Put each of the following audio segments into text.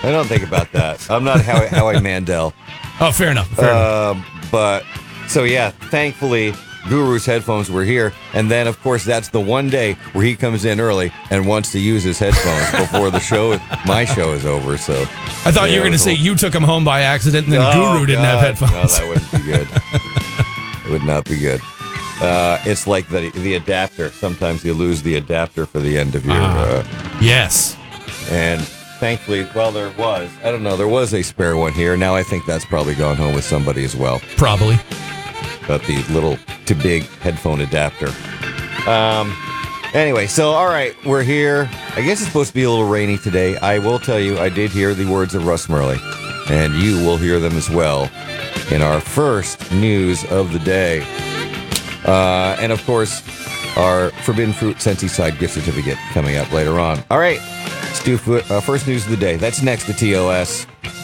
I don't think about that. I'm not Howie Mandel. Oh, fair enough. But, so yeah, thankfully, Guru's headphones were here. And then, of course, that's the one day where he comes in early and wants to use his headphones before my show is over. So I thought you were going to say you took him home by accident and then Guru didn't have headphones. No, that wouldn't be good. It would not be good. It's like the adapter. Sometimes you lose the adapter for the end of your... yes. And thankfully, there was a spare one here. Now I think that's probably gone home with somebody as well. Probably. But the little too big headphone adapter. Anyway, so all right, we're here. I guess it's supposed to be a little rainy today. I will tell you, I did hear the words of Russ Murley, and you will hear them as well in our first news of the day. And of course, our Forbidden Fruit Sensi Side gift certificate coming up later on. All right, let's do first news of the day. That's next to TOS.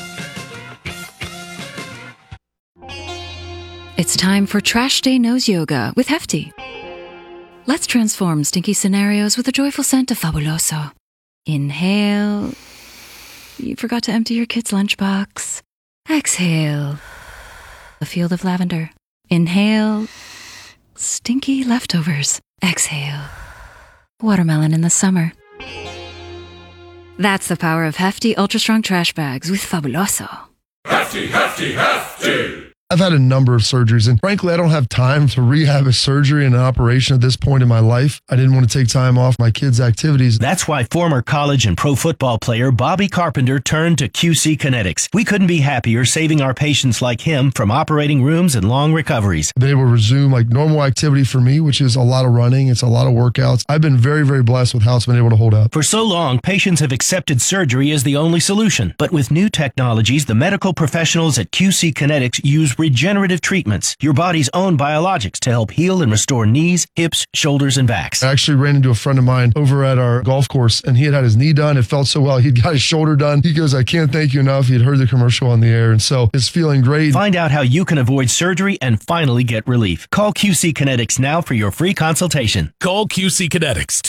It's time for Trash Day Nose Yoga with Hefty. Let's transform stinky scenarios with the joyful scent of Fabuloso. Inhale. You forgot to empty your kid's lunchbox. Exhale. A field of lavender. Inhale. Stinky leftovers. Exhale. Watermelon in the summer. That's the power of Hefty Ultra Strong Trash Bags with Fabuloso. Hefty, hefty, hefty! I've had a number of surgeries, and frankly, I don't have time to rehab a surgery and an operation at this point in my life. I didn't want to take time off my kids' activities. That's why former college and pro football player Bobby Carpenter turned to QC Kinetics. We couldn't be happier saving our patients like him from operating rooms and long recoveries. They will resume like normal activity for me, which is a lot of running. It's a lot of workouts. I've been very, very blessed with how it's been able to hold up. For so long, patients have accepted surgery as the only solution. But with new technologies, the medical professionals at QC Kinetics use regenerative treatments, your body's own biologics, to help heal and restore knees, hips, shoulders, and backs. I actually ran into a friend of mine over at our golf course, and he had his knee done. It felt so well. He'd got his shoulder done. He goes, I can't thank you enough. He'd heard the commercial on the air, and so it's feeling great. Find out how you can avoid surgery and finally get relief. Call QC Kinetics now for your free consultation. Call QC Kinetics,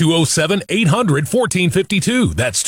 207-800-1452. That's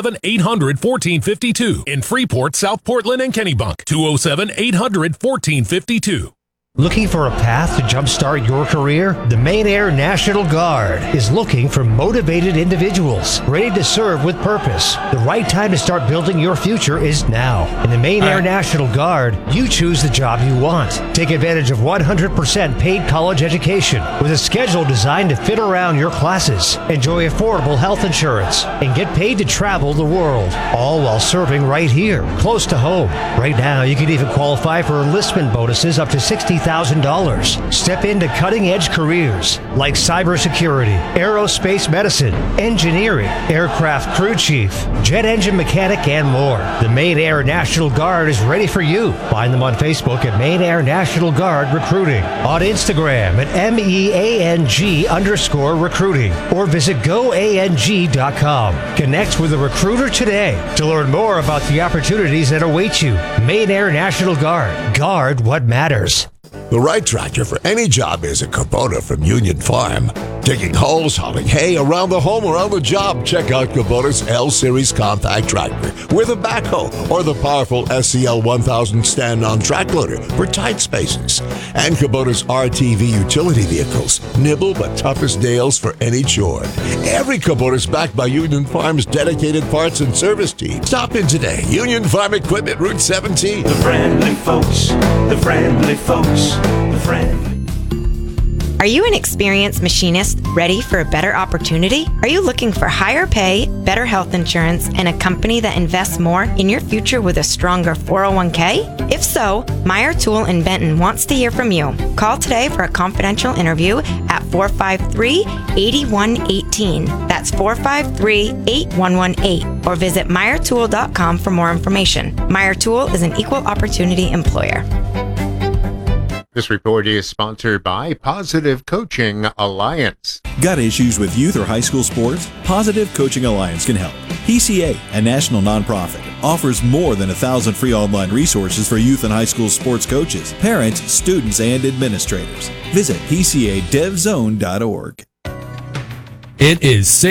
207-800-1452. In Freeport, South Portland, and Kennebunk, 207-800-1452. Looking for a path to jumpstart your career? The Maine Air National Guard is looking for motivated individuals ready to serve with purpose. The right time to start building your future is now. In the Maine Air National Guard, you choose the job you want. Take advantage of 100% paid college education with a schedule designed to fit around your classes. Enjoy affordable health insurance and get paid to travel the world, all while serving right here, close to home. Right now, you can even qualify for enlistment bonuses up to $60,000. Step into cutting-edge careers like cybersecurity, aerospace medicine, engineering, aircraft crew chief, jet engine mechanic, and more. The Maine Air National Guard is ready for you. Find them on Facebook at Maine Air National Guard Recruiting, on Instagram at MEANG_recruiting, or visit goang.com. Connect with a recruiter today to learn more about the opportunities that await you. Maine Air National Guard. Guard what matters. The right tractor for any job is a Kubota from Union Farm. Digging holes, hauling hay around the home or on the job, check out Kubota's L-Series compact tractor with a backhoe or the powerful SCL 1000 stand-on track loader for tight spaces. And Kubota's RTV utility vehicles, nimble but tough as nails for any chore. Every Kubota is backed by Union Farm's dedicated parts and service team. Stop in today. Union Farm Equipment, Route 17. The friendly folks, the friendly folks, the friendly. Are you an experienced machinist ready for a better opportunity? Are you looking for higher pay, better health insurance, and a company that invests more in your future with a stronger 401k? If so, Meyer Tool in Benton wants to hear from you. Call today for a confidential interview at 453-8118. That's 453-8118. Or visit MeyerTool.com for more information. Meyer Tool is an equal opportunity employer. This report is sponsored by Positive Coaching Alliance. Got issues with youth or high school sports? Positive Coaching Alliance can help. PCA, a national nonprofit, offers more than 1,000 free online resources for youth and high school sports coaches, parents, students, and administrators. Visit PCADevZone.org. It is